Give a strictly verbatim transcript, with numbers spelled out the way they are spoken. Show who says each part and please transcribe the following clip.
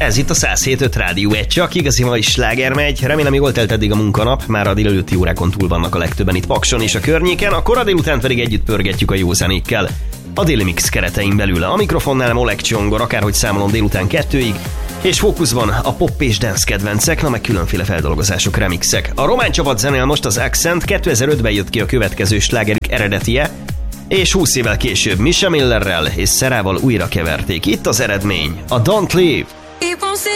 Speaker 1: Ez itt a száz hét öt Rádió egy, csak igazi mai sláger megy. Remélem jól telt eddig a munkanap, már a délelőtti órákon túl vannak a legtöbben itt Pakson és a környéken, a kora délután pedig együtt pörgetjük a jó zenékkel. A Déli Mix keretein belül a mikrofonnál Molek Csongor, akárhogy számolom délután kettőig, és fókuszban a pop és dance kedvencek, na meg különféle feldolgozások, remixek. A román csapat zenél most az Accent, kétezer-ötben jött ki a következő slágerük eredetie, és húsz évvel később Misha Millerrel és Szerával újra keverték. Itt az eredmény, a Don't Leave.